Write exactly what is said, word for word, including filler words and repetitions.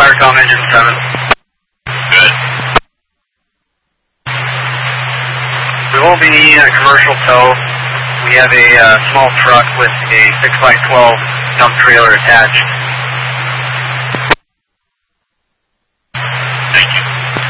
Firecom engine seven. Good. We won't be needing a commercial tow. We have a uh, small truck with a six by twelve dump trailer attached.